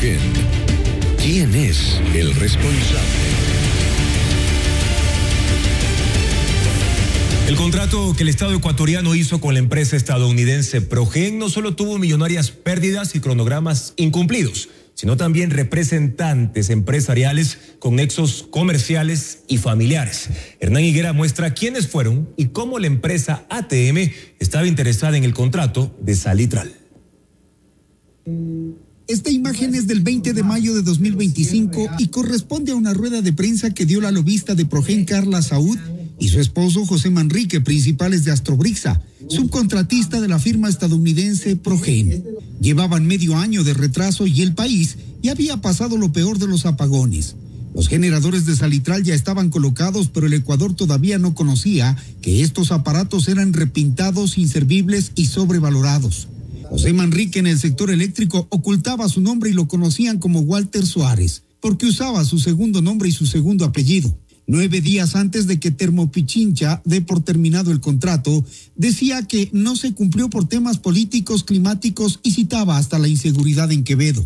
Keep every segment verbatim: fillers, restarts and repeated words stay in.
Progen. ¿Quién es el responsable? El contrato que el Estado ecuatoriano hizo con la empresa estadounidense Progen no solo tuvo millonarias pérdidas y cronogramas incumplidos, sino también representantes empresariales con nexos comerciales y familiares. Hernán Higuera muestra quiénes fueron y cómo la empresa A T M estaba interesada en el contrato de Salitral. Esta imagen es del veinte de mayo de dos mil veinticinco y corresponde a una rueda de prensa que dio la lobista de Progen, Carla Saúd, y su esposo José Manrique, principales de Astrobrixa, subcontratista de la firma estadounidense Progen. Llevaban medio año de retraso y el país ya había pasado lo peor de los apagones. Los generadores de Salitral ya estaban colocados, pero el Ecuador todavía no conocía que estos aparatos eran repintados, inservibles y sobrevalorados. José Manrique en el sector eléctrico ocultaba su nombre y lo conocían como Walter Suárez, porque usaba su segundo nombre y su segundo apellido. Nueve días antes de que Termopichincha dé por terminado el contrato, decía que no se cumplió por temas políticos, climáticos y citaba hasta la inseguridad en Quevedo.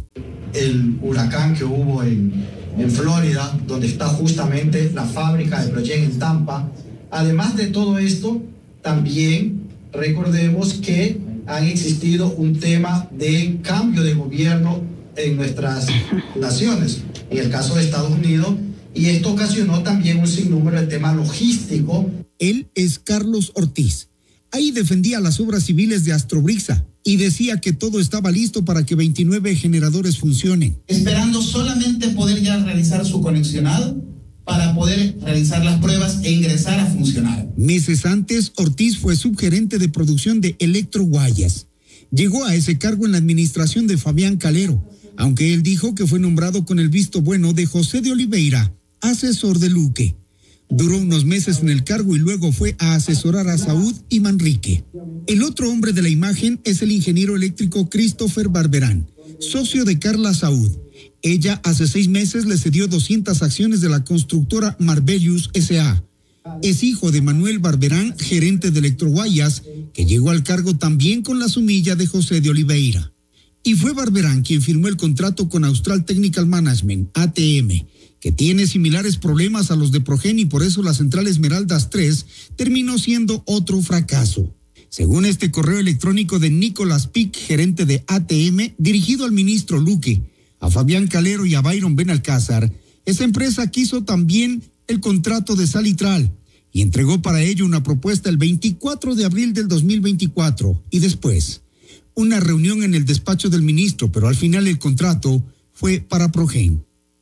El huracán que hubo en, en Florida, donde está justamente la fábrica de Progen en Tampa. Además de todo esto, también recordemos que han existido un tema de cambio de gobierno en nuestras naciones. En el caso de Estados Unidos, y esto ocasionó también un sinnúmero de tema logístico. Él es Carlos Ortiz. Ahí defendía las obras civiles de Astrobrixa y decía que todo estaba listo para que veintinueve generadores funcionen. Esperando solamente poder ya realizar su conexionado para poder realizar las pruebas e ingresar a funcionar. Meses antes, Ortiz fue subgerente de producción de Electro Guayas. Llegó a ese cargo en la administración de Fabián Calero, aunque él dijo que fue nombrado con el visto bueno de José de Oliveira, asesor de Luque. Duró unos meses en el cargo y luego fue a asesorar a Saúd y Manrique. El otro hombre de la imagen es el ingeniero eléctrico Christopher Barberán, socio de Carla Saúd. Ella hace seis meses le cedió doscientas acciones de la constructora Marbelius S A Es hijo de Manuel Barberán, gerente de Electroguayas, que llegó al cargo también con la sumilla de José de Oliveira. Y fue Barberán quien firmó el contrato con Austral Technical Management, A T M, que tiene similares problemas a los de Progen y por eso la central Esmeraldas tres terminó siendo otro fracaso. Según este correo electrónico de Nicolás Pic, gerente de A T M, dirigido al ministro Luque, a Fabián Calero y a Byron Benalcázar, esa empresa quiso también el contrato de Salitral y entregó para ello una propuesta el veinticuatro de abril del dos mil veinticuatro y después una reunión en el despacho del ministro, pero al final el contrato fue para Progen.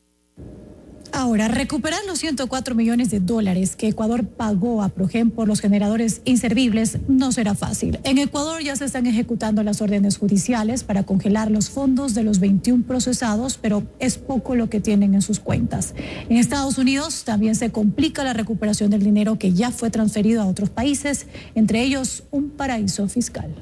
Ahora, recuperar los ciento cuatro millones de dólares que Ecuador pagó a Progen por los generadores inservibles no será fácil. En Ecuador ya se están ejecutando las órdenes judiciales para congelar los fondos de los veintiún procesados, pero es poco lo que tienen en sus cuentas. En Estados Unidos también se complica la recuperación del dinero que ya fue transferido a otros países, entre ellos un paraíso fiscal.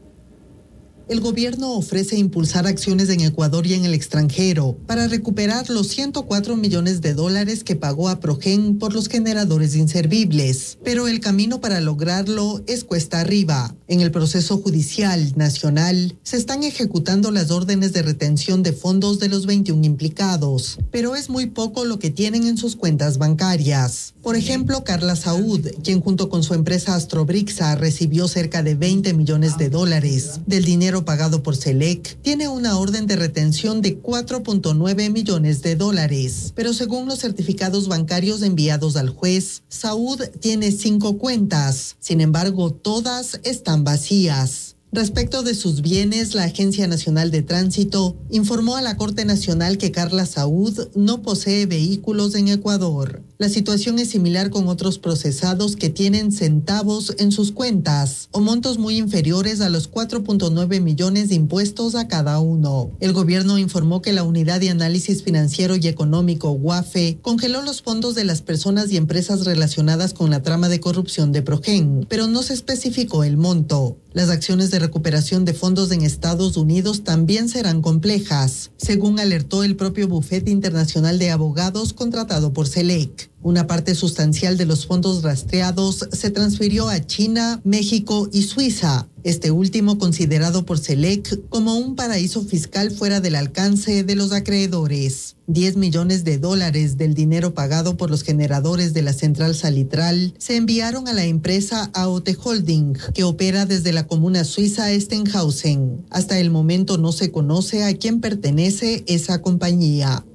El gobierno ofrece impulsar acciones en Ecuador y en el extranjero para recuperar los ciento cuatro millones de dólares que pagó a Progen por los generadores inservibles. Pero el camino para lograrlo es cuesta arriba. En el proceso judicial nacional se están ejecutando las órdenes de retención de fondos de los veintiún implicados, pero es muy poco lo que tienen en sus cuentas bancarias. Por ejemplo, Carla Saúd, quien junto con su empresa Astrobrixa recibió cerca de veinte millones de dólares del dinero pagado por Selec, tiene una orden de retención de cuatro punto nueve millones de dólares. Pero según los certificados bancarios enviados al juez, Saúd tiene cinco cuentas. Sin embargo, todas están vacías. Respecto de sus bienes, la Agencia Nacional de Tránsito informó a la Corte Nacional que Carla Saúd no posee vehículos en Ecuador. La situación es similar con otros procesados que tienen centavos en sus cuentas o montos muy inferiores a los cuatro punto nueve millones de impuestos a cada uno. El gobierno informó que la Unidad de Análisis Financiero y Económico, UAFE, congeló los fondos de las personas y empresas relacionadas con la trama de corrupción de Progen, pero no se especificó el monto. Las acciones de recuperación de fondos en Estados Unidos también serán complejas, según alertó el propio bufete internacional de abogados contratado por Selec. Una parte sustancial de los fondos rastreados se transfirió a China, México y Suiza, este último considerado por SELEC como un paraíso fiscal fuera del alcance de los acreedores. diez millones de dólares del dinero pagado por los generadores de la central salitral se enviaron a la empresa A O T Holding, que opera desde la comuna suiza Stenhausen. Hasta el momento no se conoce a quién pertenece esa compañía.